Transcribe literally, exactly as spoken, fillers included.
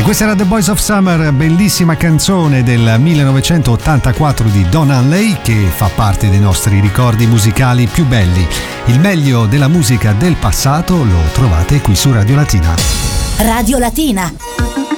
Questa era The Boys of Summer, bellissima canzone del millenovecentottantaquattro di Don Henley che fa parte dei nostri ricordi musicali più belli. Il meglio della musica del passato lo trovate qui su Radio Latina. Radio Latina.